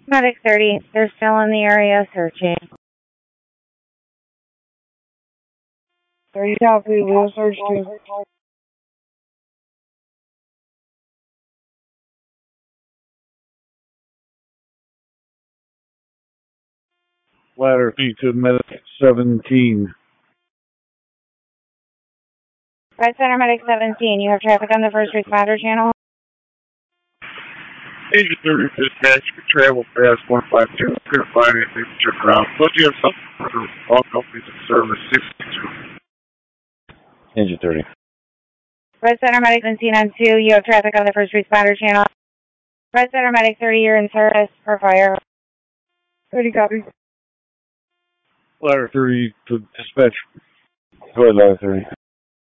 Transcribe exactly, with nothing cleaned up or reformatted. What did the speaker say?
Medic thirty, they're still in the area searching. thirty copy, we'll search too. Ladder feet to medic seventeen. Red Center Medic seventeen, you have traffic on the first responder channel. Agent thirty dispatch, travel fast one five two. Couldn't find anything to check around. Plus you have something for all companies in service sixty-two. Agent thirty. Red Center Medic seventeen on two, you have traffic on the first responder channel. Red Center Medic thirty, you're in service for fire. thirty copy. Ladder thirty to dispatch. Go ahead, Ladder thirty.